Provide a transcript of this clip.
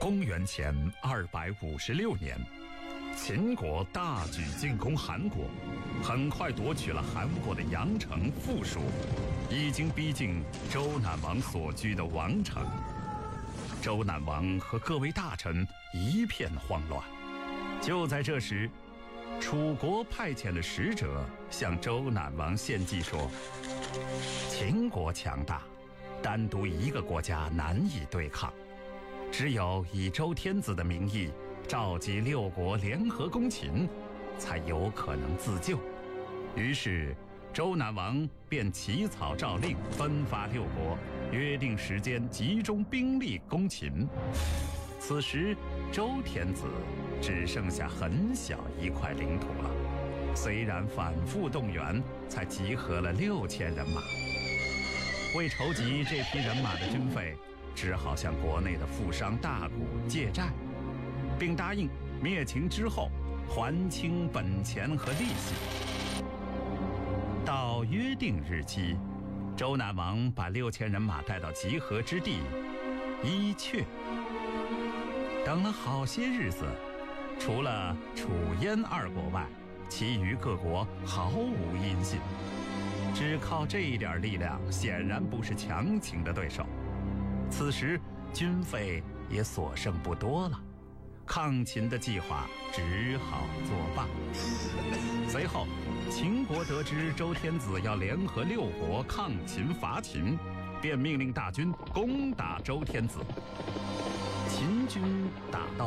公元前256年，秦国大举进攻韩国，很快夺取了韩国的阳城富庶，已经逼近周赧王所居的王城。周赧王和各位大臣一片慌乱。就在这时，楚国派遣了使者向周赧王献计说，秦国强大，单独一个国家难以对抗，只有以周天子的名义召集6国联合攻秦，才有可能自救。于是周赧王便起草诏令，分发6国，约定时间集中兵力攻秦。此时周天子只剩下很小一块领土了，虽然反复动员，才集合了6000人马。为筹集这批人马的军费，只好向国内的富商大贾借债，并答应灭秦之后还清本钱和利息。到约定日期，周赧王把6000人马带到集合之地伊阙。等了好些日子，除了楚燕2国外，其余各国毫无音信。只靠这一点力量，显然不是强秦的对手。此时军费也所剩不多了，抗秦的计划只好作罢。随后秦国得知周天子要联合6国抗秦伐秦，便命令大军攻打周天子。秦军打到